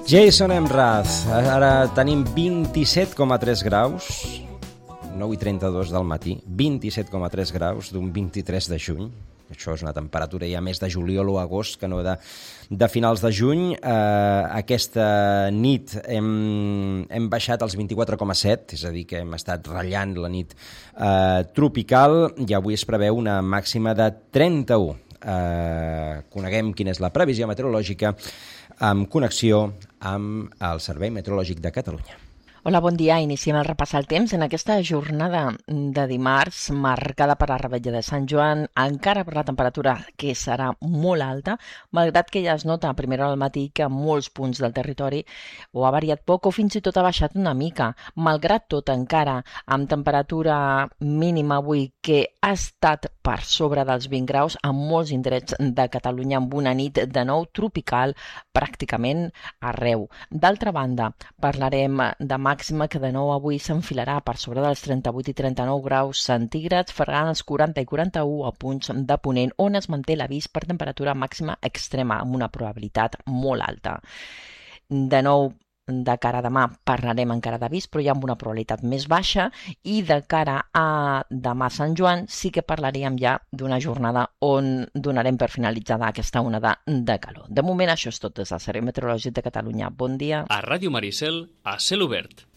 Jason Mraz, ara tenim 27,3 graus, 9:32 del matí, 27,3 graus d'un 23 de juny. Això és una temperatura ja més de juliol o agost que no de finals de juny. Aquesta nit hem baixat als 24,7, és a dir, que hem estat ratllant la nit tropical, i avui es preveu una màxima de 31. Coneguem quina és la previsió meteorològica amb connexió amb el Servei Meteorològic de Catalunya. Hola, bon dia. Iniciem el repàs al temps en aquesta jornada de dimarts marcada per la revetlla de Sant Joan, encara per la temperatura que serà molt alta, malgrat que ja es nota a primera hora del matí que en molts punts del territori o ha variat poc o fins i tot ha baixat una mica. Malgrat tot, encara amb temperatura mínima avui que ha estat per sobre dels 20 graus en molts indrets de Catalunya, amb una nit de nou tropical pràcticament arreu. D'altra banda, parlarem de màxima que de nou avui s'enfilarà per sobre dels 38 i 39 graus centígrads, fregant els 40 i 41 a punts de Ponent, on es manté l'avís per temperatura màxima extrema, amb una probabilitat molt alta. De nou, de cara a demà parlarem encara d'avís, però ja amb una probabilitat més baixa, i de cara a demà Sant Joan sí que parlaríem ja d'una jornada on donarem per finalitzada aquesta onada de calor. De moment això és tot des del Servei Meteorològic de Catalunya. Bon dia. A Ràdio Maricel, a cel obert.